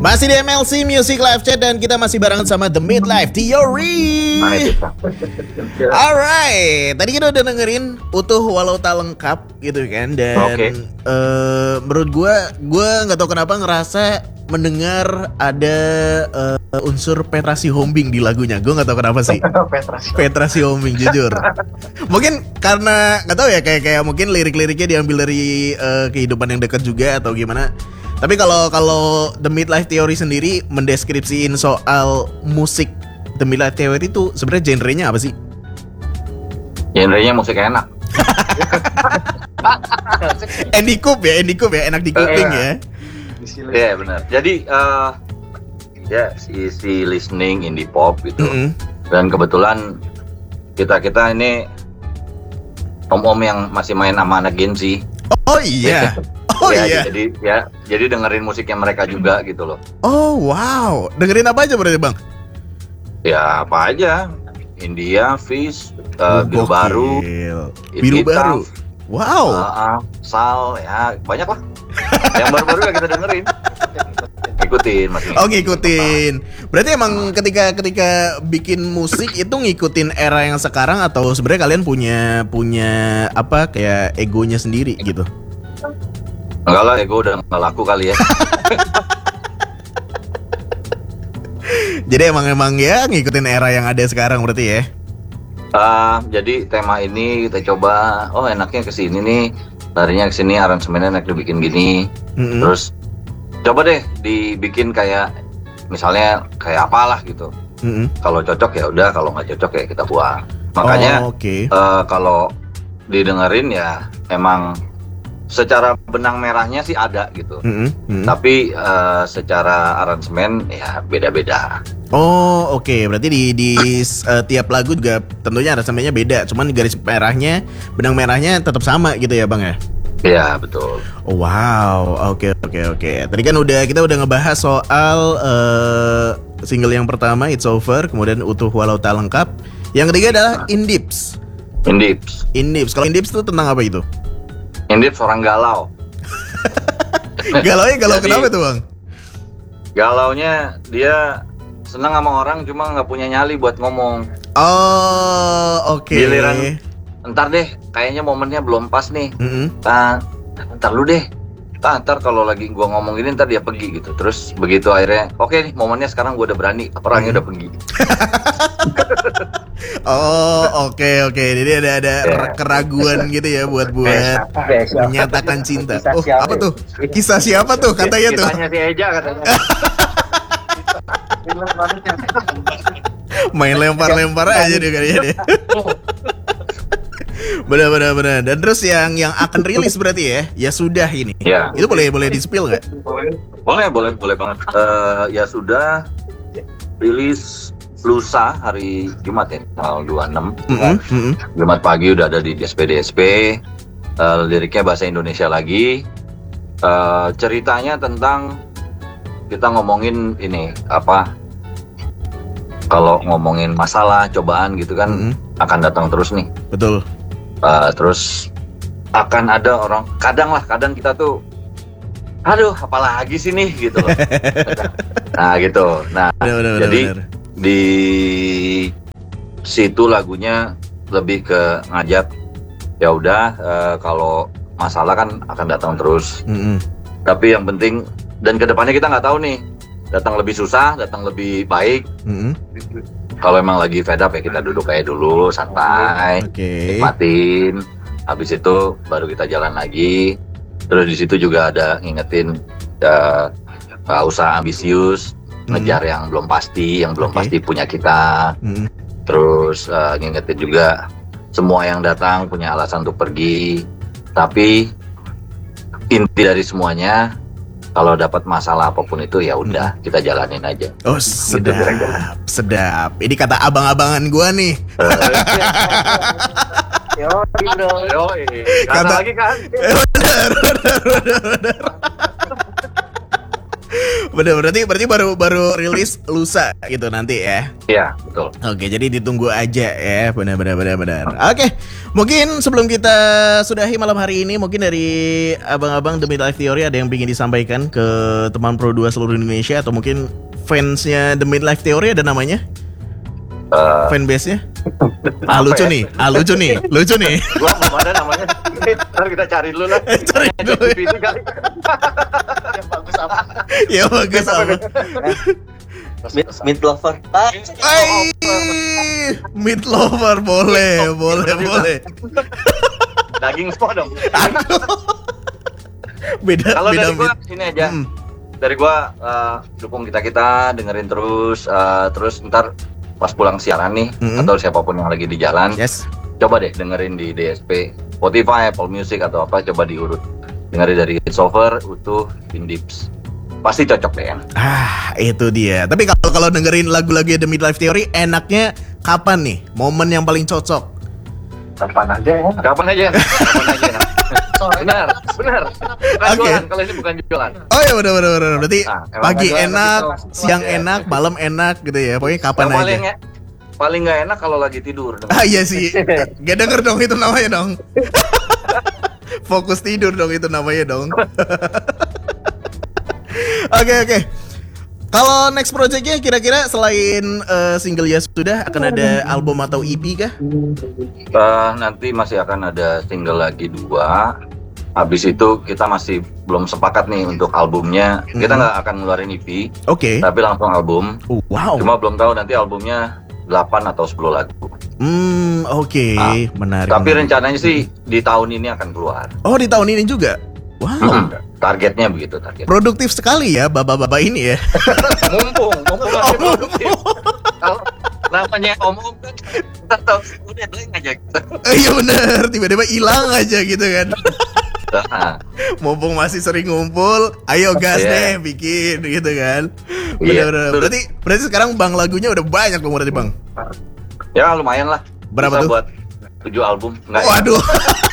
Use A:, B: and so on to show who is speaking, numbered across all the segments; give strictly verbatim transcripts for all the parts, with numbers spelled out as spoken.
A: Masih di M L C Music Live Chat dan kita masih barengan sama The Midlife Theory. Alright, tadi kita udah dengerin utuh walau tak lengkap gitu kan. Dan okay. uh, menurut gue, gue gak tahu kenapa ngerasa mendengar ada uh, unsur Petra Sihombing di lagunya. Gue gak tahu kenapa sih. Petra Sihombing jujur. Mungkin karena gak tahu ya, kayak kayak mungkin lirik-liriknya diambil dari uh, kehidupan yang dekat juga atau gimana. Tapi kalau kalau The Midlife Theory sendiri mendeskripsiin soal musik The Midlife Theory itu sebenarnya genrenya apa sih?
B: Genrenya musik enak.
A: Andy Coop ya, Andy Coop ya, enak di kuping ya.
B: Iya yeah, benar. Jadi uh, ya si, si listening indie pop gitu. Mm-hmm. Dan kebetulan kita kita ini om-om yang masih main sama anak Gen Z.
A: Oh iya. Oh
B: ya,
A: iya.
B: Jadi ya, jadi dengerin musiknya mereka juga gitu loh.
A: Oh wow, dengerin apa aja berarti bang?
B: Ya apa aja, India, Fish, uh, Biru Baru,
A: Biru Baru. Wow.
B: Uh, uh, Sal, ya banyak lah. Yang baru-baru ya kita dengerin. Ngikutin masih.
A: Oh ngikutin. Berarti emang ketika ketika bikin musik itu ngikutin era yang sekarang atau sebenarnya kalian punya punya apa kayak egonya sendiri gitu?
B: Enggak lah, ego udah nggak laku kali ya.
A: Jadi emang emang ya ngikutin era yang ada sekarang berarti ya.
B: Uh, jadi tema ini kita coba, oh enaknya kesini nih, larinya kesini, aransemennya enak dibikin gini. Mm-hmm. Terus coba deh dibikin kayak misalnya kayak apalah gitu. Mm-hmm. Kalau cocok ya udah, kalau nggak cocok ya kita buang. Makanya
A: oh, okay.
B: uh, kalau didengerin ya emang secara benang merahnya sih ada gitu, mm-hmm. Mm-hmm. tapi uh, secara aransemen ya beda-beda.
A: Oh oke, okay. Berarti di, di uh, tiap lagu juga tentunya aransemennya beda, cuman garis merahnya, benang merahnya tetap sama gitu ya bang ya?
B: Iya betul.
A: Oh, wow, oke okay, oke okay, oke. Okay. Tadi kan udah kita udah ngebahas soal uh, single yang pertama It's Over, kemudian utuh walau tak lengkap. Yang ketiga adalah Indips.
B: Indips.
A: Indips. Kalau Indips itu tentang apa itu?
B: Indips orang galau.
A: Galaunya galau. Jadi, kenapa tuh bang?
B: Galaunya dia senang sama orang cuma nggak punya nyali buat ngomong.
A: Oh oke. Okay.
B: Giliran ntar deh, kayaknya momennya belum pas nih. Mm-hmm. Nah, ntar lu deh. Nah, ntar kalau lagi gua ngomong gini ntar dia pergi gitu. Terus begitu akhirnya, oke okay nih momennya sekarang gua udah berani, orangnya mm-hmm. udah pergi.
A: Oh oke okay, oke. Okay. Jadi ada ada yeah. keraguan gitu ya buat buat menyatakan cinta. Oh apa tuh? Kisah siapa tuh katanya tuh?
B: Kisahnya si Eja katanya.
A: Main lempar-lempar aja deh kayaknya deh. Benar-benar benar. Dan terus yang yang akan rilis berarti ya? Ya sudah ini.
B: Ya.
A: Itu boleh boleh di-spill nggak?
B: Boleh boleh boleh banget. Uh, ya sudah rilis lusa hari Jumat ya, tanggal dua puluh enam. Mm-hmm. Jumat pagi udah ada di D S P D S P. Uh, liriknya bahasa Indonesia lagi. Uh, ceritanya tentang kita ngomongin ini apa? Kalau ngomongin masalah, cobaan gitu kan mm-hmm. akan datang terus nih.
A: Betul.
B: Uh, terus akan ada orang, kadang lah, kadang kita tuh, aduh, apalagi sih nih gitu loh. Nah gitu. Nah bener, bener, jadi bener. Di situ lagunya lebih ke ngajak, ya udah uh, kalau masalah kan akan datang terus. Mm-hmm. Tapi yang penting dan kedepannya kita nggak tahu nih, datang lebih susah, datang lebih baik. Mm-hmm. Kalau emang lagi fed up ya kita duduk kayak dulu, santai, okay. nikmatin. Habis itu baru kita jalan lagi. Terus di situ juga ada ngingetin uh, uh, usah ambisius, mm. ngejar yang belum pasti, yang belum okay. pasti punya kita. Mm. Terus uh, ngingetin juga semua yang datang punya alasan untuk pergi. Tapi inti dari semuanya, kalau dapat masalah apapun itu ya udah kita jalanin aja.
A: Oh sedap, gitu, sedap. Ini kata abang-abangan gua nih.
B: Yo, yo, kata lagi kan.
A: Benar, benar, benar, benar. Bener, berarti berarti baru baru rilis lusa gitu nanti ya.
B: Iya, betul.
A: Oke, jadi ditunggu aja ya. Benar benar benar benar. Oke. Mungkin sebelum kita sudahi malam hari ini, mungkin dari abang-abang The Midlife Theory ada yang ingin disampaikan ke teman Pro dua seluruh Indonesia atau mungkin fansnya The Midlife Theory ada namanya? Uh, Fanbase-nya? Ah lucu nih, ah lucu nih, lucu nih.
B: Gua belum ada namanya. Ntar kita cari dulu lah.
A: Cari dulu.
B: Yang bagus apa?
A: Ya bagus apa?
C: Meat, meat lover.
A: Ay, meat lover boleh, boleh, boleh.
B: Daging semua dong.
A: Beda,
B: kalau
A: beda
B: dari gua sini aja. Hmm. Dari gua uh, dukung kita kita, dengerin terus, uh, terus ntar pas pulang siaran nih, mm-hmm. atau siapapun yang lagi di jalan,
A: yes.
B: coba deh dengerin di D S P, Spotify, Apple Music atau apa, coba diurut. Dengerin dari It's Over, Utuh, Indips. Pasti cocok deh.
A: Ah, itu dia. Tapi kalau kalau dengerin lagu-lagu The Midlife Theory, enaknya kapan nih? Momen yang paling cocok?
B: Kapan aja ya? Kapan aja? Kapan aja? Benar, benar. Bukan
A: okay.
B: jualan, kalau ini bukan jualan.
A: Oh iya benar benar benar. Berarti nah, pagi enak,
B: gitu.
A: siang ya. enak, malam enak gitu ya. Pokoknya kapan
B: yang
A: aja.
B: Paling, paling nggak enak kalau lagi tidur.
A: Ah iya sih. Gak denger dong itu namanya dong. Fokus tidur dong itu namanya dong. Oke oke. Kalau next projectnya kira-kira selain uh, single ya sudah akan ada album atau E P kah?
B: Uh, nanti masih akan ada single lagi dua. Habis itu kita masih belum sepakat nih untuk albumnya. Mm-hmm. Kita nggak akan ngeluarin E P. Oke. Okay. Tapi langsung album.
A: Oh, wow.
B: Cuma belum tahu nanti albumnya delapan atau sepuluh lagu.
A: Hmm, oke. Okay. Nah, menarik.
B: Tapi
A: menarik.
B: rencananya sih di tahun ini akan keluar.
A: Oh, di tahun ini juga? Wow. Hmm,
B: targetnya begitu target.
A: Produktif sekali ya bapak-bapak ini ya.
B: mumpung, mumpung masih oh, produktif. Kalau namanya om-om kan kita tahu udah blank aja gitu.
A: Iya benar, tiba-tiba hilang aja gitu kan. Mumpung masih sering ngumpul, ayo gas yeah. deh bikin gitu kan. Benar-benar. Yeah. Berarti berarti sekarang bang lagunya udah banyak dong berarti bang.
B: Ya lumayan lah.
A: Berapa
B: bisa
A: tuh?
B: Buat tujuh album. Nggak
A: Waduh.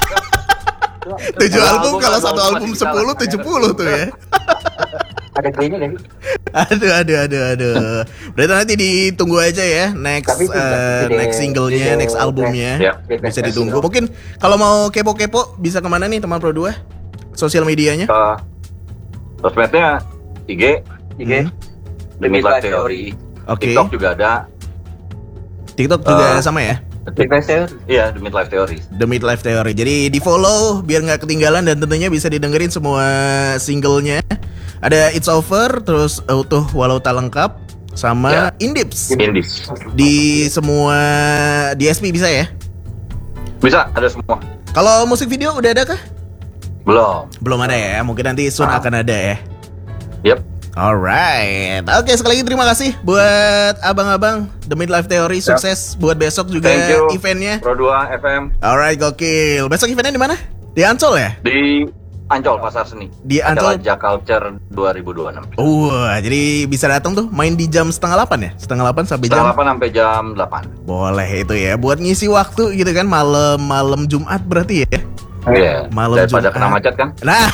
A: tujuh album, album kalau satu album sepuluh, tujuh puluh tuh ya.
C: Ada ini lagi.
A: Aduh, aduh, aduh, aduh. Berarti nanti ditunggu aja ya next uh, next singlenya, next albumnya. Ya. Bisa ditunggu. Mungkin kalau mau kepo-kepo bisa kemana nih teman Pro dua? Sosial medianya?
B: Uh, sosmednya I G, I G, hmm. The Midlife Theory. Okay. TikTok juga ada.
A: TikTok juga uh, sama ya?
B: The Midlife Theory. Iya, The Midlife Theory.
A: The Midlife Theory. Jadi di follow biar nggak ketinggalan dan tentunya bisa didengerin semua singlenya. Ada It's Over, terus Utuh Walau Tak Lengkap, sama yeah. Indips.
B: Indips.
A: Di semua D S P bisa ya?
B: Bisa, ada semua.
A: Kalau musik video udah ada kah?
B: Belum.
A: Belum ada ya. Mungkin nanti soon ah. akan ada ya.
B: Yep.
A: Alright, oke okay, sekali lagi terima kasih buat abang-abang The Midlife Theory, sukses yep. buat besok juga eventnya.
B: Pro dua F M.
A: Alright, gokil. Besok eventnya di mana? Di Ancol ya?
B: Di Ancol Pasar Seni. Di Ancol Jaculture dua ribu dua puluh enam.
A: Wah, uh, jadi bisa datang tuh main di jam setengah delapan ya? Setengah delapan sampai jam.
B: Setengah delapan sampai jam delapan.
A: Boleh itu ya, buat ngisi waktu gitu kan malam-malam Jumat berarti ya?
B: Iya. Yeah.
A: Malam
B: Daripada
A: Jumat.
B: Kena macet kan?
A: Nah.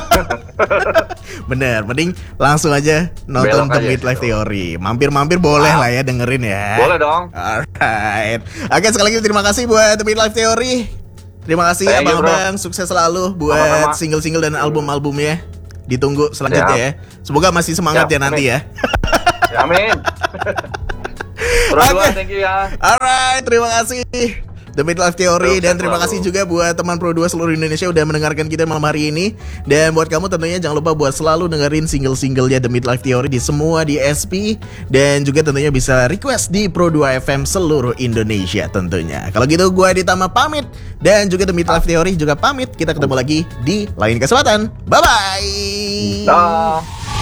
A: Bener, mending langsung aja nonton Belok The Midlife Theory. Mampir-mampir boleh ah. lah ya dengerin ya.
B: Boleh dong.
A: Alright. Oke, sekali lagi terima kasih buat The Midlife Theory. Terima kasih ya Bang-Bang, sukses selalu buat Sama-sama. single-single dan album-albumnya. Ditunggu selanjutnya ya. Semoga masih semangat Siap, ya nanti amin. ya.
B: ya amin. Oke, okay. thank you ya.
A: Alright, terima kasih. The Midlife Theory. Dan terima kasih juga buat teman Pro dua seluruh Indonesia udah mendengarkan kita malam hari ini. Dan buat kamu tentunya jangan lupa buat selalu dengerin single-singlenya The Midlife Theory di semua D S P. Dan juga tentunya bisa request di Pro dua F M seluruh Indonesia tentunya. Kalau gitu gue Ditama pamit. Dan juga The Midlife Theory juga pamit. Kita ketemu lagi di lain kesempatan. Bye-bye.
B: Dah.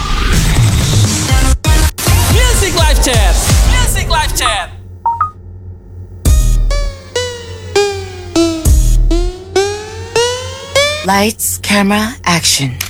D: Music Live Chat. Music Live Chat.
E: Lights, camera, action.